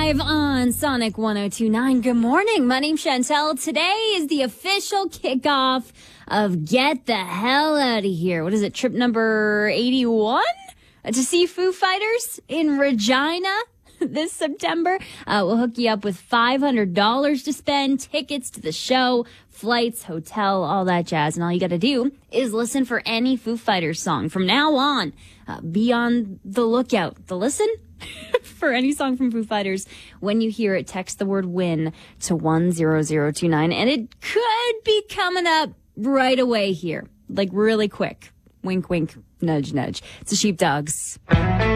live on Sonic 102.9. Good morning. My name's Chantel. Today is the official kickoff of Get the Hell Out of Here. What is it? Trip number 81 to see Foo Fighters in Regina this September. We'll hook you up with $500 to spend, tickets to the show, flights, hotel, all that jazz. And all you got to do is listen for any Foo Fighters song. From now on, be on the lookout. The listen for any song from Foo Fighters. When you hear it, text the word WIN to 10029. And it could be coming up right away here. Like really quick. Wink, wink, nudge, nudge. It's the Sheepdogs.